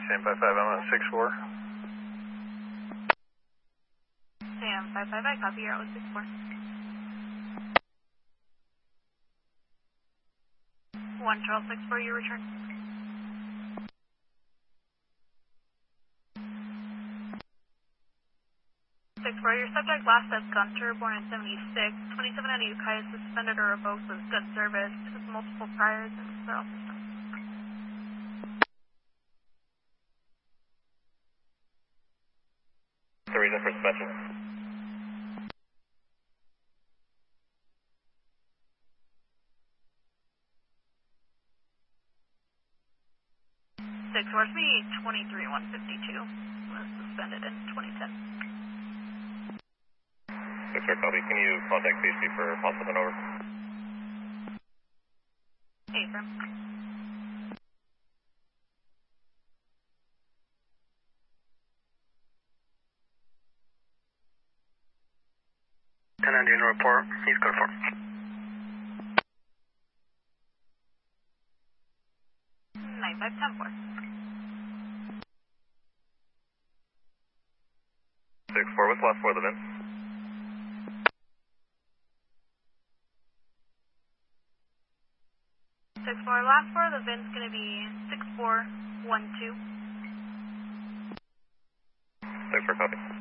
stand by 5, I'm on 6-4. Sam 5-5, I copy, you're out with 6-4. 1 Charles 6-4, you return. 6-4, your subject last as Gunter, born in 76, 27 out of Ukiah, suspended or revoked with good service, with multiple priors and federal system. The reason for suspension? 6-4, me 23-152, was suspended in 2010. 6-4, copy. Can you contact PHP for possible over? Affirm. 1090 in report, he's good for. 95-10-4. 6-4, what's the last 4 of the VIN? 6-4, last 4 of the VIN's going to be 6412. 6-4, copy.